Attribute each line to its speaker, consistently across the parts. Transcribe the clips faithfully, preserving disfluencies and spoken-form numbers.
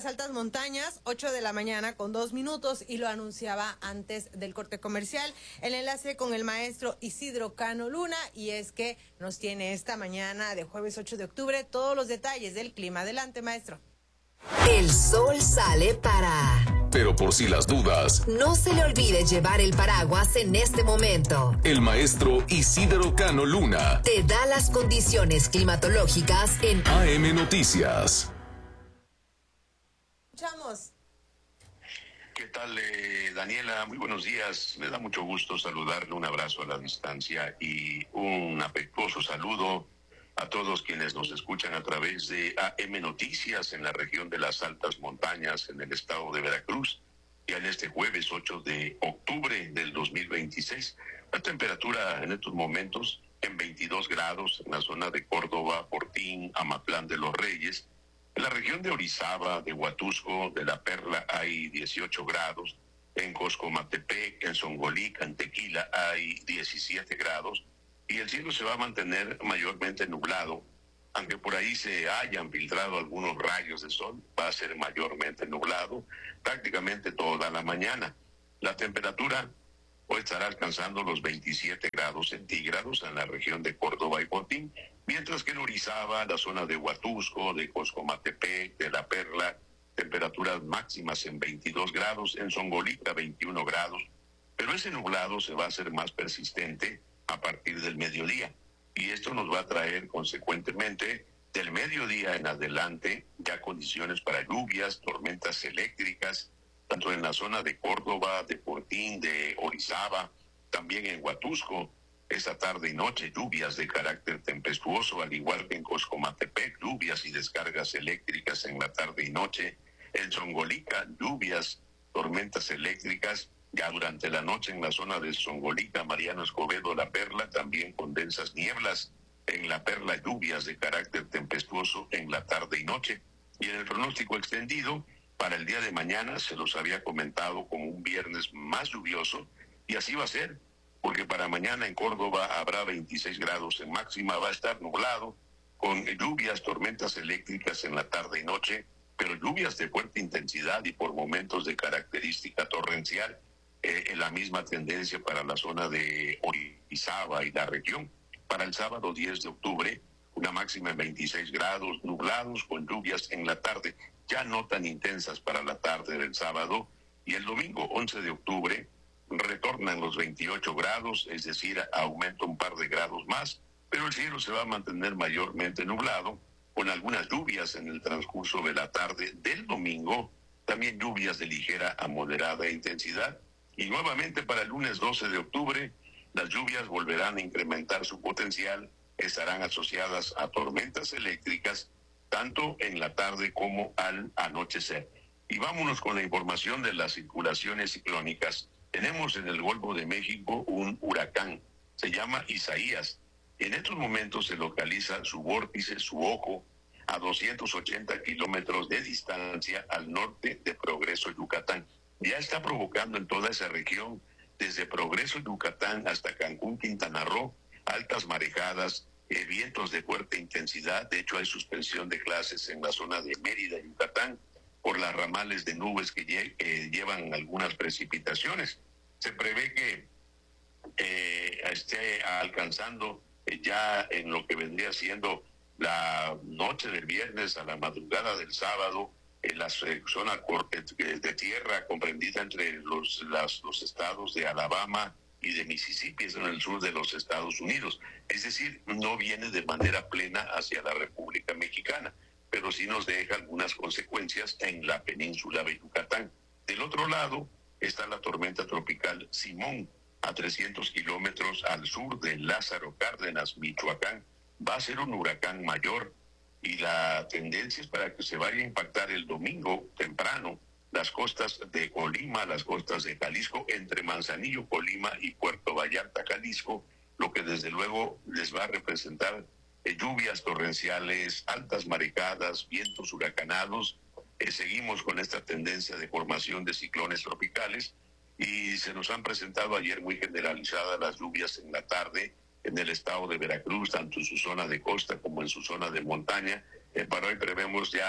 Speaker 1: las altas montañas, ocho de la mañana con dos minutos, y lo anunciaba antes del corte comercial. El enlace con el maestro Isidro Cano Luna, y es que nos tiene esta mañana de jueves ocho de octubre todos los detalles del clima. Adelante, maestro.
Speaker 2: El sol sale para...
Speaker 3: Pero por si las dudas,
Speaker 2: no se le olvide llevar el paraguas en este momento.
Speaker 3: El maestro Isidro Cano Luna
Speaker 2: te da las condiciones climatológicas en
Speaker 3: A M Noticias.
Speaker 1: Escuchamos.
Speaker 4: ¿Qué tal, eh, Daniela? Muy buenos días. Me da mucho gusto saludarle, un abrazo a la distancia y un afectuoso saludo a todos quienes nos escuchan a través de A M Noticias en la región de las altas montañas en el estado de Veracruz. Y en este jueves ocho de octubre del dos mil veintiséis, la temperatura en estos momentos en veintidós grados en la zona de Córdoba, Fortín, Amatlán de los Reyes. En la región de Orizaba, de Huatusco, de La Perla hay dieciocho grados. En Coscomatepec, en Zongolica, en Tequila hay diecisiete grados. Y el cielo se va a mantener mayormente nublado, aunque por ahí se hayan filtrado algunos rayos de sol, va a ser mayormente nublado prácticamente toda la mañana. La temperatura hoy estará alcanzando los veintisiete grados centígrados en la región de Córdoba y Fortín, mientras que en Orizaba, la zona de Huatusco, de Coscomatepec, de La Perla, temperaturas máximas en veintidós grados, en Zongolica veintiuno grados, pero ese nublado se va a hacer más persistente a partir del mediodía, y esto nos va a traer consecuentemente del mediodía en adelante ya condiciones para lluvias, tormentas eléctricas, tanto en la zona de Córdoba, de Fortín, de Orizaba, también en Huatusco. Esta tarde y noche lluvias de carácter tempestuoso, al igual que en Coscomatepec, lluvias y descargas eléctricas en la tarde y noche. En Zongolica, lluvias, tormentas eléctricas. Ya durante la noche en la zona de Zongolica, Mariano Escobedo, La Perla, también con densas nieblas. En La Perla, lluvias de carácter tempestuoso en la tarde y noche. Y en el pronóstico extendido, para el día de mañana se los había comentado como un viernes más lluvioso, y así va a ser, porque para mañana en Córdoba habrá veintiséis grados en máxima, va a estar nublado, con lluvias, tormentas eléctricas en la tarde y noche, pero lluvias de fuerte intensidad y por momentos de característica torrencial. Eh, en la misma tendencia para la zona de Orizaba y la región. Para el sábado diez de octubre, una máxima en veintiséis grados, nublados con lluvias en la tarde, ya no tan intensas para la tarde del sábado. Y el domingo once de octubre retornan los veintiocho grados, es decir, aumenta un par de grados más, pero el cielo se va a mantener mayormente nublado, con algunas lluvias en el transcurso de la tarde del domingo, también lluvias de ligera a moderada intensidad. Y nuevamente para el lunes doce de octubre, las lluvias volverán a incrementar su potencial, estarán asociadas a tormentas eléctricas, tanto en la tarde como al anochecer. Y vámonos con la información de las circulaciones ciclónicas. Tenemos en el Golfo de México un huracán, se llama Isaías. En estos momentos se localiza su vórtice, su ojo, a doscientos ochenta kilómetros de distancia al norte de Progreso, Yucatán. Ya está provocando en toda esa región, desde Progreso, Yucatán, hasta Cancún, Quintana Roo, altas marejadas, eh, vientos de fuerte intensidad. De hecho, hay suspensión de clases en la zona de Mérida, Yucatán, por las ramales de nubes que lle eh, llevan algunas precipitaciones. Se prevé que eh, esté alcanzando eh, ya en lo que vendría siendo la noche del viernes a la madrugada del sábado, en la zona de tierra comprendida entre los, las, los estados de Alabama y de Mississippi, es en el sur de los Estados Unidos. Es decir, no viene de manera plena hacia la República Mexicana, pero sí nos deja algunas consecuencias en la península de Yucatán. Del otro lado está la tormenta tropical Simón, a trescientos kilómetros al sur de Lázaro Cárdenas, Michoacán. Va a ser un huracán mayor, y la tendencia es para que se vaya a impactar el domingo temprano las costas de Colima, las costas de Jalisco, entre Manzanillo, Colima y Puerto Vallarta, Jalisco, lo que desde luego les va a representar eh, lluvias torrenciales, altas marejadas, vientos huracanados. Eh, seguimos con esta tendencia de formación de ciclones tropicales, y se nos han presentado ayer muy generalizadas las lluvias en la tarde en el estado de Veracruz, tanto en su zona de costa como en su zona de montaña. Eh, para hoy prevemos ya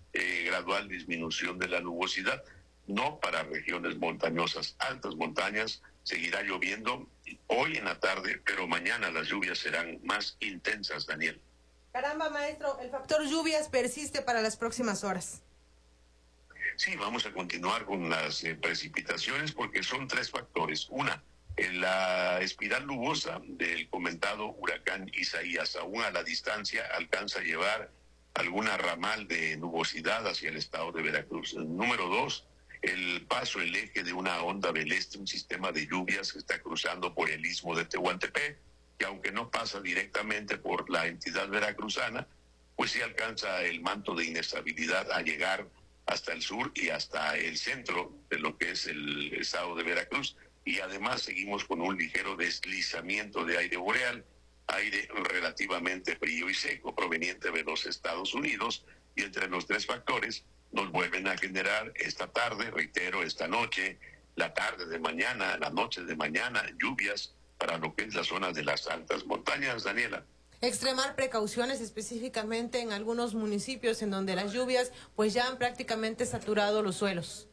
Speaker 4: eh, gradual disminución de la nubosidad, no para regiones montañosas, altas montañas. Seguirá lloviendo hoy en la tarde, pero mañana las lluvias serán más intensas, Daniel.
Speaker 1: Caramba, maestro, el factor lluvias persiste para las próximas horas.
Speaker 4: Sí, vamos a continuar con las eh, precipitaciones porque son tres factores. Una, en la espiral nubosa del comentado huracán Isaías, aún a la distancia, alcanza a llevar alguna ramal de nubosidad hacia el estado de Veracruz. Número dos, el paso, el eje de una onda del este, un sistema de lluvias que está cruzando por el istmo de Tehuantepec, que aunque no pasa directamente por la entidad veracruzana, pues sí alcanza el manto de inestabilidad a llegar hasta el sur y hasta el centro de lo que es el estado de Veracruz. Y además seguimos con un ligero deslizamiento de aire boreal, aire relativamente frío y seco proveniente de los Estados Unidos, y entre los tres factores nos vuelven a generar esta tarde, reitero, esta noche, la tarde de mañana, la noche de mañana, lluvias para lo que es la zona de las altas montañas, Daniela.
Speaker 1: Extremar precauciones específicamente en algunos municipios en donde las lluvias pues ya han prácticamente saturado los suelos.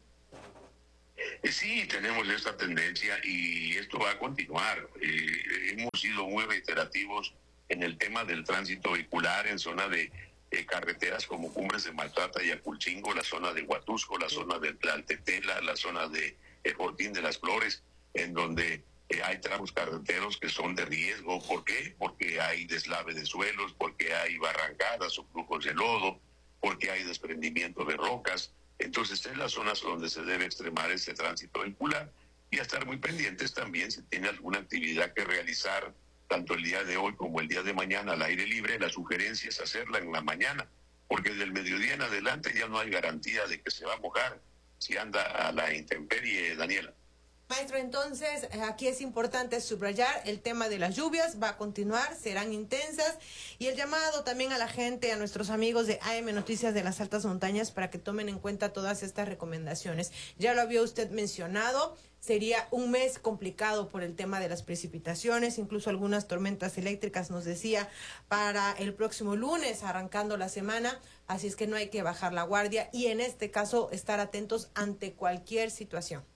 Speaker 4: Sí, tenemos esta tendencia y esto va a continuar. Eh, hemos sido muy reiterativos en el tema del tránsito vehicular en zona de eh, carreteras como Cumbres de Maltrata y Aculcingo, la zona de Huatusco, la zona de Tlaltetela, la zona de eh, Fortín de las Flores, en donde eh, hay tramos carreteros que son de riesgo. ¿Por qué? Porque hay deslave de suelos, porque hay barrancadas o flujos de lodo, porque hay desprendimiento de rocas. Entonces, en las zonas donde se debe extremar este tránsito vehicular y a estar muy pendientes también si tiene alguna actividad que realizar tanto el día de hoy como el día de mañana al aire libre. La sugerencia es hacerla en la mañana, porque del mediodía en adelante ya no hay garantía de que se va a mojar si anda a la intemperie, Daniela.
Speaker 1: Maestro, entonces aquí es importante subrayar el tema de las lluvias, va a continuar, serán intensas, y el llamado también a la gente, a nuestros amigos de A M Noticias de las Altas Montañas, para que tomen en cuenta todas estas recomendaciones. Ya lo había usted mencionado, sería un mes complicado por el tema de las precipitaciones, incluso algunas tormentas eléctricas, nos decía, para el próximo lunes, arrancando la semana, así es que no hay que bajar la guardia y en este caso estar atentos ante cualquier situación.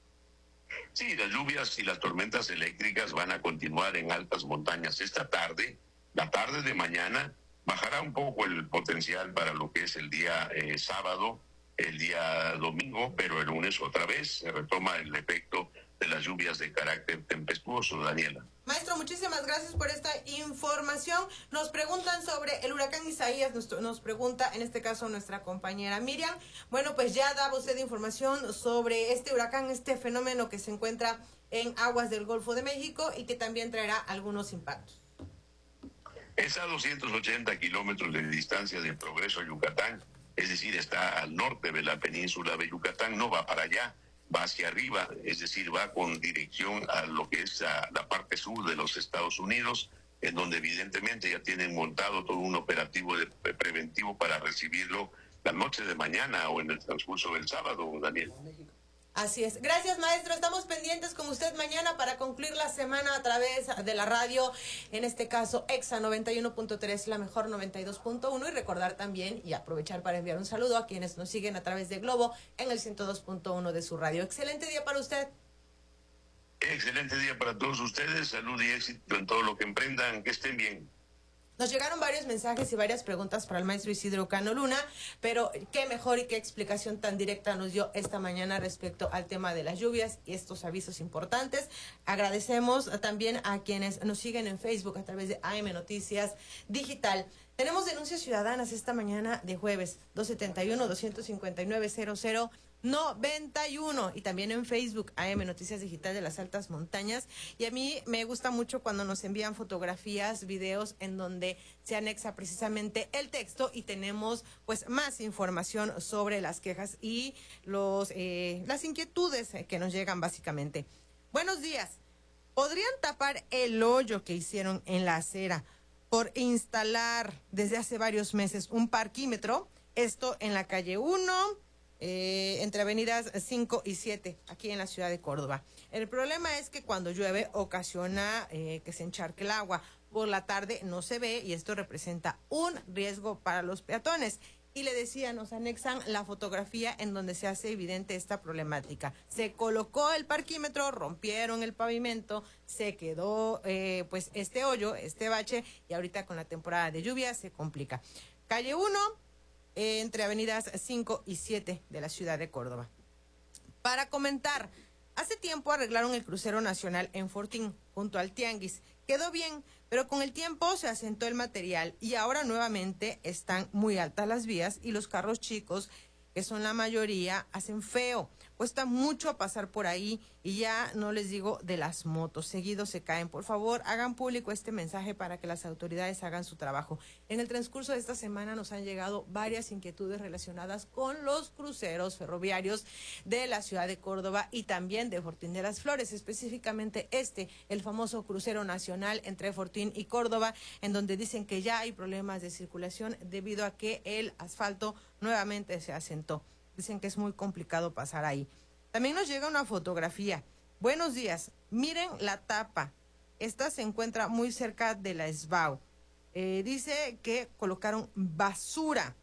Speaker 4: Sí, las lluvias y las tormentas eléctricas van a continuar en altas montañas. Esta tarde, la tarde de mañana, bajará un poco el potencial para lo que es el día eh, sábado, el día domingo, pero el lunes otra vez se retoma el efecto de las lluvias de carácter tempestuoso, Daniela.
Speaker 1: Maestro, muchísimas gracias por esta información. Nos preguntan sobre el huracán Isaías, nos, nos pregunta en este caso nuestra compañera Miriam. Bueno, pues ya daba usted información sobre este huracán, este fenómeno que se encuentra en aguas del Golfo de México y que también traerá algunos impactos.
Speaker 4: Es a doscientos ochenta kilómetros de distancia del Progreso a Yucatán, es decir, está al norte de la península de Yucatán, no va para allá, va hacia arriba, es decir, va con dirección a lo que es a la parte sur de los Estados Unidos, en donde evidentemente ya tienen montado todo un operativo de, de preventivo para recibirlo la noche de mañana o en el transcurso del sábado, Daniel.
Speaker 1: Así es. Gracias, maestro. Estamos pendientes con usted mañana para concluir la semana a través de la radio, en este caso Exa noventa y uno punto tres, la mejor noventa y dos punto uno, y recordar también y aprovechar para enviar un saludo a quienes nos siguen a través de Globo en el ciento dos punto uno de su radio. Excelente día para usted.
Speaker 4: Excelente día para todos ustedes. Salud y éxito en todo lo que emprendan. Que estén bien.
Speaker 1: Nos llegaron varios mensajes y varias preguntas para el maestro Isidro Cano Luna, pero qué mejor y qué explicación tan directa nos dio esta mañana respecto al tema de las lluvias y estos avisos importantes. Agradecemos también a quienes nos siguen en Facebook a través de A M Noticias Digital. Tenemos denuncias ciudadanas esta mañana de jueves, dos setenta y uno, doscientos cincuenta y nueve, cero cero noventa y uno, y también en Facebook A M Noticias Digital de las Altas Montañas. Y a mí me gusta mucho cuando nos envían fotografías, videos en donde se anexa precisamente el texto y tenemos pues más información sobre las quejas y los eh, las inquietudes que nos llegan básicamente. Buenos días. ¿Podrían tapar el hoyo que hicieron en la acera por instalar desde hace varios meses un parquímetro? Esto en la calle uno, Eh, entre avenidas cinco y siete, aquí en la ciudad de Córdoba. El problema es que cuando llueve ocasiona eh, que se encharque el agua. Por la tarde no se ve y esto representa un riesgo para los peatones. y le decía, nos anexan la fotografía en donde se hace evidente esta problemática. Se colocó el parquímetro, rompieron el pavimento, se quedó eh, pues este hoyo, este bache, y ahorita con la temporada de lluvia se complica. Calle uno, eh, entre avenidas cinco y siete de la ciudad de Córdoba. Para comentar, hace tiempo arreglaron el crucero nacional en Fortín, junto al Tianguis. Quedó bien, pero con el tiempo se asentó el material y ahora nuevamente están muy altas las vías y los carros chicos, que son la mayoría, hacen feo. Cuesta mucho pasar por ahí y ya no les digo de las motos. Seguido se caen. Por favor, hagan público este mensaje para que las autoridades hagan su trabajo. En el transcurso de esta semana nos han llegado varias inquietudes relacionadas con los cruceros ferroviarios de la ciudad de Córdoba y también de Fortín de las Flores, específicamente este, el famoso crucero nacional entre Fortín y Córdoba, en donde dicen que ya hay problemas de circulación debido a que el asfalto nuevamente se asentó. Dicen que es muy complicado pasar ahí. También nos llega una fotografía. Buenos días. Miren la tapa. Esta se encuentra muy cerca de la S B A U. Eh, dice que colocaron basura,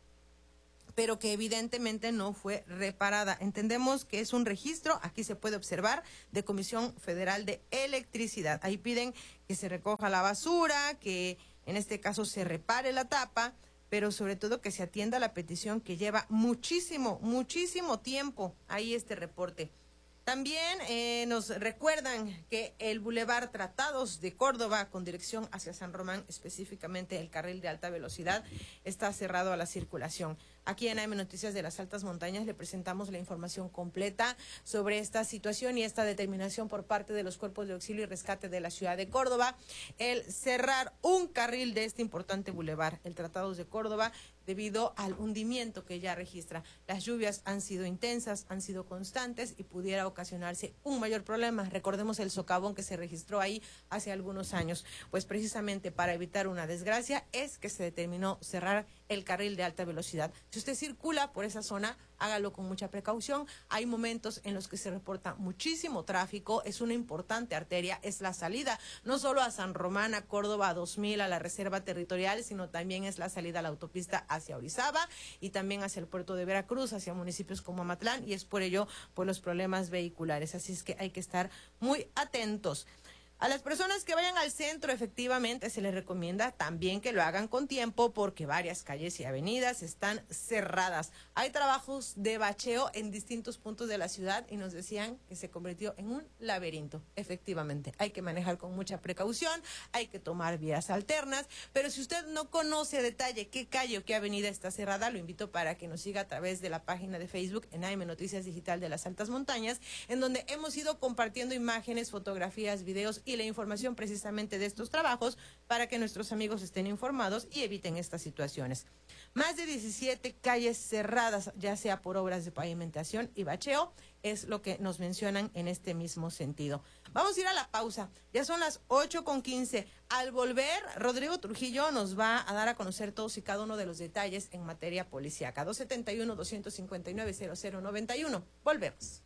Speaker 1: pero que evidentemente no fue reparada. Entendemos que es un registro, aquí se puede observar, de Comisión Federal de Electricidad. Ahí piden que se recoja la basura, que en este caso se repare la tapa, pero sobre todo que se atienda la petición que lleva muchísimo, muchísimo tiempo ahí este reporte. También eh, nos recuerdan que el Boulevard Tratados de Córdoba, con dirección hacia San Román, específicamente el carril de alta velocidad, está cerrado a la circulación. Aquí en A M Noticias de las Altas Montañas le presentamos la información completa sobre esta situación y esta determinación por parte de los cuerpos de auxilio y rescate de la ciudad de Córdoba, el cerrar un carril de este importante bulevar, el Tratados de Córdoba, debido al hundimiento que ya registra. Las lluvias han sido intensas, han sido constantes y pudiera ocasionarse un mayor problema. Recordemos el socavón que se registró ahí hace algunos años. Pues precisamente para evitar una desgracia es que se determinó cerrar el carril de alta velocidad. Si usted circula por esa zona, hágalo con mucha precaución. Hay momentos en los que se reporta muchísimo tráfico, es una importante arteria, es la salida no solo a San Román, a Córdoba, a dos mil, a la reserva territorial, sino también es la salida a la autopista hacia Orizaba y también hacia el puerto de Veracruz, hacia municipios como Amatlán, y es por ello por los problemas vehiculares. Así es que hay que estar muy atentos. A las personas que vayan al centro, efectivamente, se les recomienda también que lo hagan con tiempo porque varias calles y avenidas están cerradas. Hay trabajos de bacheo en distintos puntos de la ciudad y nos decían que se convirtió en un laberinto. Efectivamente, hay que manejar con mucha precaución, hay que tomar vías alternas, pero si usted no conoce a detalle qué calle o qué avenida está cerrada, lo invito para que nos siga a través de la página de Facebook en A M Noticias Digital de las Altas Montañas, en donde hemos ido compartiendo imágenes, fotografías, videos y la información precisamente de estos trabajos para que nuestros amigos estén informados y eviten estas situaciones. Más de diecisiete calles cerradas, ya sea por obras de pavimentación y bacheo, es lo que nos mencionan en este mismo sentido. Vamos a ir a la pausa, ya son las ocho con quince. Al volver, Rodrigo Trujillo nos va a dar a conocer todos y cada uno de los detalles en materia policíaca. dos siete uno, dos cinco nueve, cero cero nueve uno. Volvemos.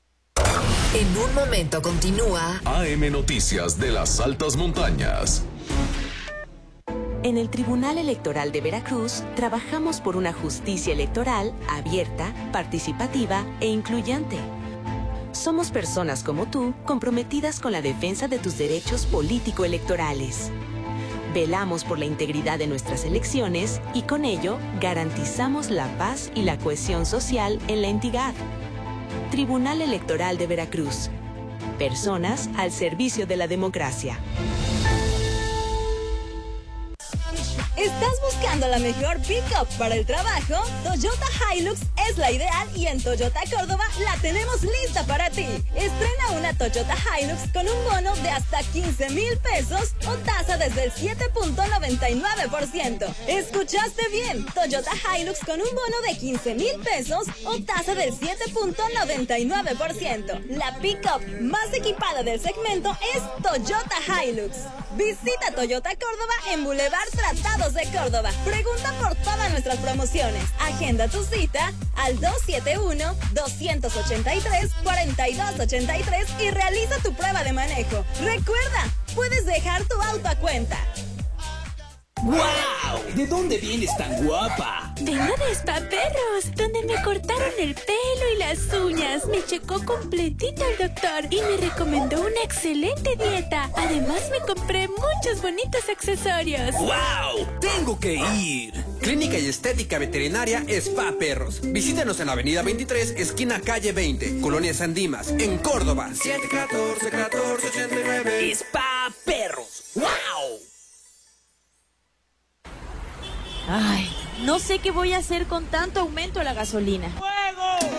Speaker 2: En un momento continúa
Speaker 3: A M Noticias de las Altas Montañas.
Speaker 5: En el Tribunal Electoral de Veracruz trabajamos por una justicia electoral abierta, participativa e incluyente. Somos personas como tú comprometidas con la defensa de tus derechos político-electorales. Velamos por la integridad de nuestras elecciones y con ello garantizamos la paz y la cohesión social en la entidad. Tribunal Electoral de Veracruz. Personas al servicio de la democracia.
Speaker 6: ¿Estás buscando la mejor pick-up para el trabajo? Toyota Hilux es la ideal y en Toyota Córdoba la tenemos lista para ti. Estrena una Toyota Hilux con un bono de hasta quince mil pesos o tasa desde el siete punto noventa y nueve por ciento. ¿Escuchaste bien? Toyota Hilux con un bono de quince mil pesos o tasa del siete punto noventa y nueve por ciento. La pick-up más equipada del segmento es Toyota Hilux. Visita Toyota Córdoba en Boulevard Tratados de Córdoba. Pregunta por todas nuestras promociones. Agenda tu cita al dos siete uno, dos ocho tres, cuatro dos ocho tres y realiza tu prueba de manejo. Recuerda, puedes dejar tu auto a cuenta.
Speaker 7: ¡Guau! ¿De dónde vienes tan guapa?
Speaker 8: Vengo de Spa Perro.
Speaker 7: Me cortaron el pelo y las uñas. Me checó completito el doctor y me recomendó una excelente dieta. Además, me compré muchos bonitos accesorios.
Speaker 8: ¡Wow! ¡Tengo que ir! Clínica y Estética Veterinaria Spa Perros. Visítanos en la avenida veintitrés, esquina calle veinte, Colonia San Dimas, en Córdoba. siete uno cuatro, uno cuatro ocho nueve. Spa Perros. ¡Wow!
Speaker 9: Ay, no sé qué voy a hacer con tanto aumento a la gasolina.
Speaker 10: ¡Fuego!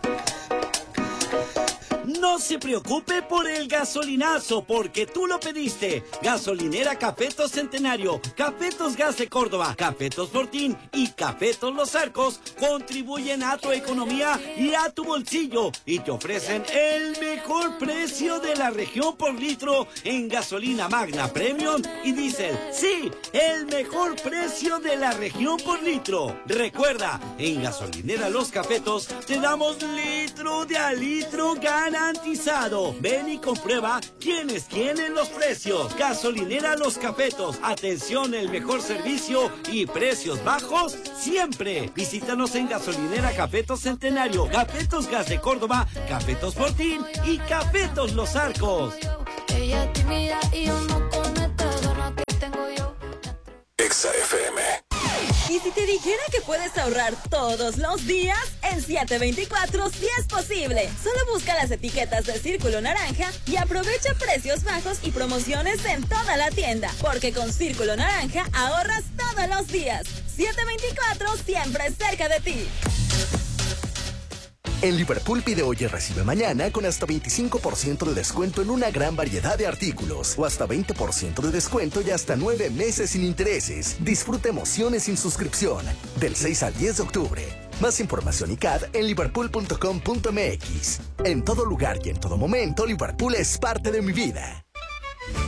Speaker 10: No se preocupe por el gasolinazo, porque tú lo pediste. Gasolinera Cafetos Centenario, Cafetos Gas de Córdoba, Cafetos Fortín y Cafetos Los Arcos contribuyen a tu economía y a tu bolsillo y te ofrecen el mejor precio de la región por litro en gasolina Magna Premium y diésel. Sí, el mejor precio de la región por litro. Recuerda, en Gasolinera Los Cafetos te damos litro de a litro garantizado. Ven y comprueba quién es quién en los precios. Gasolinera Los Cafetos. Atención, el mejor servicio y precios bajos siempre. Visítanos en Gasolinera Cafetos Centenario, Cafetos Gas de Córdoba, Cafetos Fortín y Cafetos Los Arcos.
Speaker 11: Ella es tímida y yo no con esta gana que tengo yo.
Speaker 3: Exa F M.
Speaker 6: Y si te dijera que puedes ahorrar todos los días, en siete veinticuatro sí es posible. Solo busca las etiquetas de Círculo Naranja y aprovecha precios bajos y promociones en toda la tienda. Porque con Círculo Naranja ahorras todos los días. siete veinticuatro siempre cerca de ti.
Speaker 12: En Liverpool pide hoy y recibe mañana con hasta veinticinco por ciento de descuento en una gran variedad de artículos o hasta veinte por ciento de descuento y hasta nueve meses sin intereses. Disfruta emociones sin suscripción del seis al diez de octubre. Más información y C A D en liverpool punto com punto m x. En todo lugar y en todo momento, Liverpool es parte de mi vida.